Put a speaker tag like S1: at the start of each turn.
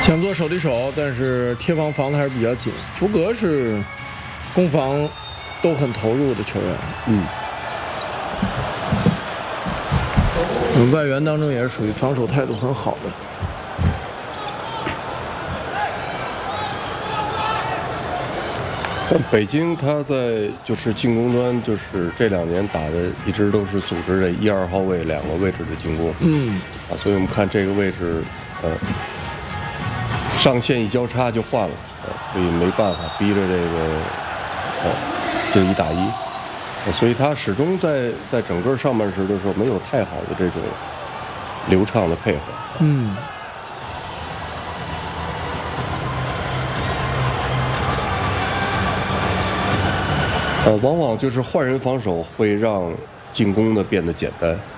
S1: 想做手递手，但是贴防防的还是比较紧。福格是攻防都很投入的球员，外援当中也是属于防守态度很好的。
S2: 但北京他在就是进攻端，就是这2年打的一直都是组织这1、2号位2个位置的进攻，所以我们看这个位置，上线一交叉就换了，所以没办法逼着这1打1，所以他始终在整个上半时的时候没有太好的这种流畅的配合。往往就是换人防守会让进攻的变得简单。